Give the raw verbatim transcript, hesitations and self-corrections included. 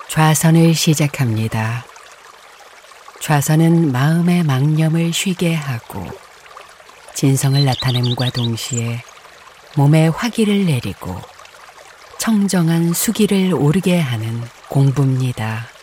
좌선을 시작합니다. 좌선은 마음의 망념을 쉬게 하고 진성을 나타냄과 동시에 몸에 화기를 내리고 청정한 수기를 오르게 하는 공부입니다.